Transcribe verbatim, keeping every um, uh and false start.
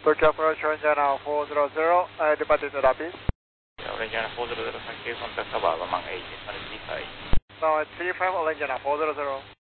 Turkey approach Indiana four zero zero, uh, departed to Rapid. Yeah, Indiana four zero zero, thank you. Contact Ababa, Mang eight, it's three five. No, it's three five, Indiana four zero zero.